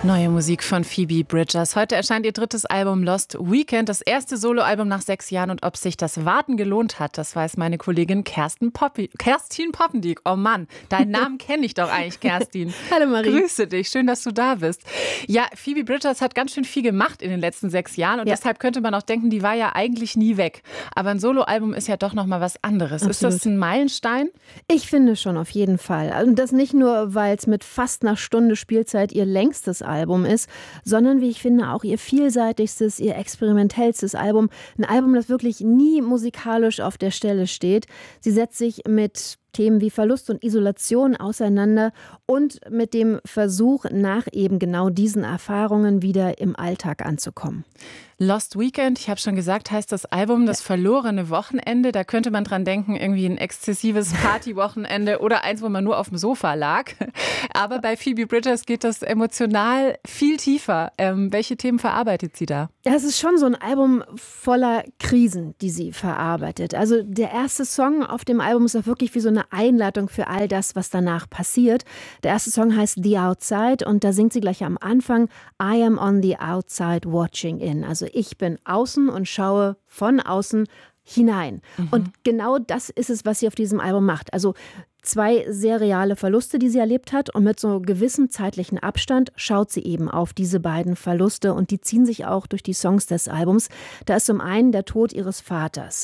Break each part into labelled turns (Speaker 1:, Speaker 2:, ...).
Speaker 1: Neue Musik von Phoebe Bridgers. Heute erscheint ihr drittes Album Lost Weekend, das erste Soloalbum nach 6 Jahren. Und ob sich das Warten gelohnt hat, das weiß meine Kollegin Kerstin Poppendiek. Oh Mann, deinen Namen kenne ich doch eigentlich, Kerstin.
Speaker 2: Hallo Marie.
Speaker 1: Grüße dich, schön, dass du da bist. Ja, Phoebe Bridgers hat ganz schön viel gemacht in den letzten 6 Jahren. Und deshalb könnte man auch denken, die war ja eigentlich nie weg. Aber ein Soloalbum ist ja doch nochmal was anderes. Absolut. Ist das ein Meilenstein?
Speaker 2: Ich finde schon, auf jeden Fall. Und das nicht nur, weil es mit fast einer Stunde Spielzeit ihr längstes Album ist, sondern, wie ich finde, auch ihr vielseitigstes, ihr experimentellstes Album. Ein Album, das wirklich nie musikalisch auf der Stelle steht. Sie setzt sich mit Themen wie Verlust und Isolation auseinander und mit dem Versuch, nach eben genau diesen Erfahrungen wieder im Alltag anzukommen.
Speaker 1: Lost Weekend, ich habe schon gesagt, heißt das Album, das verlorene Wochenende. Da könnte man dran denken, irgendwie ein exzessives Partywochenende oder eins, wo man nur auf dem Sofa lag. Aber bei Phoebe Bridgers geht das emotional viel tiefer. Welche Themen verarbeitet sie da?
Speaker 2: Ja, es ist schon so ein Album voller Krisen, die sie verarbeitet. Also der erste Song auf dem Album ist auch wirklich wie so eine Einleitung für all das, was danach passiert. Der erste Song heißt The Outside und da singt sie gleich am Anfang I am on the outside watching in. Also ich bin außen und schaue von außen hinein. Und genau das ist es, was sie auf diesem Album macht. Also 2 sehr reale Verluste, die sie erlebt hat, und mit so gewissem zeitlichen Abstand schaut sie eben auf diese beiden Verluste und die ziehen sich auch durch die Songs des Albums. Da ist zum einen der Tod ihres Vaters.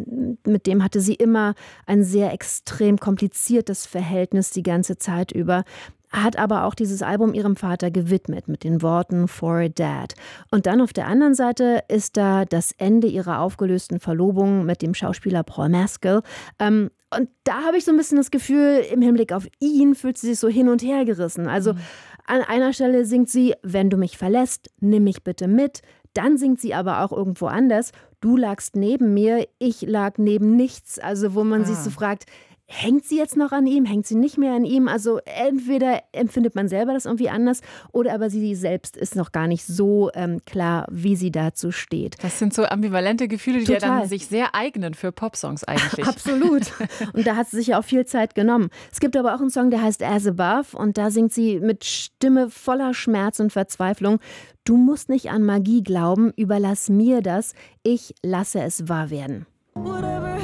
Speaker 2: Mit dem hatte sie immer ein sehr extrem kompliziertes Verhältnis die ganze Zeit über. Hat aber auch dieses Album ihrem Vater gewidmet mit den Worten For a Dad. Und dann auf der anderen Seite ist da das Ende ihrer aufgelösten Verlobung mit dem Schauspieler Paul Mescal. Und da habe ich so ein bisschen das Gefühl, im Hinblick auf ihn fühlt sie sich so hin und her gerissen. Also an einer Stelle singt sie, wenn du mich verlässt, nimm mich bitte mit. Dann singt sie aber auch irgendwo anders, du lagst neben mir, ich lag neben nichts. Also wo man sich so fragt, hängt sie jetzt noch an ihm? Hängt sie nicht mehr an ihm? Also entweder empfindet man selber das irgendwie anders oder aber sie selbst ist noch gar nicht so klar, wie sie dazu steht.
Speaker 1: Das sind so ambivalente Gefühle, die ja dann sich sehr eignen für Popsongs eigentlich.
Speaker 2: Absolut. Und da hat sie sich ja auch viel Zeit genommen. Es gibt aber auch einen Song, der heißt As Above und da singt sie mit Stimme voller Schmerz und Verzweiflung. Du musst nicht an Magie glauben, überlass mir das, ich lasse es wahr werden. Whatever.